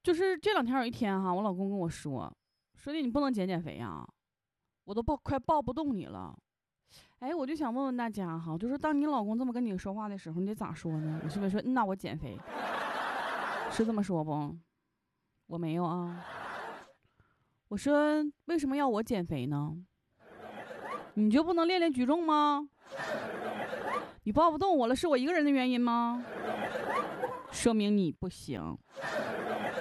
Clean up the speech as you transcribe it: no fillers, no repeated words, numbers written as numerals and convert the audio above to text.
就是这两天有一天哈，我老公跟我说的你不能减肥呀，我都快抱不动你了。哎，我就想问问大家哈，就是当你老公这么跟你说话的时候，你得咋说呢？你是不是说那我减肥？是这么说不？我没有啊。我说为什么要我减肥呢？你就不能练练举重吗？你抱不动我了，是我一个人的原因吗？说明你不行。